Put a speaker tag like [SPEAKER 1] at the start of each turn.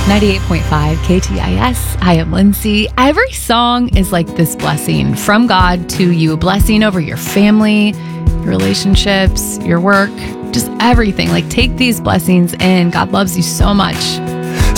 [SPEAKER 1] 98.5 KTIS. I am Lindsay. Every song is like this blessing from God to you, a blessing over your family, your relationships, your work, just everything. Like, take these blessings in. God loves you so much.